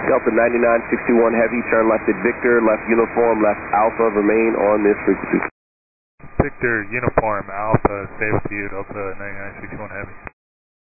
Delta 9961 Heavy, turn left at Victor, left uniform, left Alpha, remain on this frequency. Victor, uniform, Alpha, stay with you, Delta 9961 Heavy.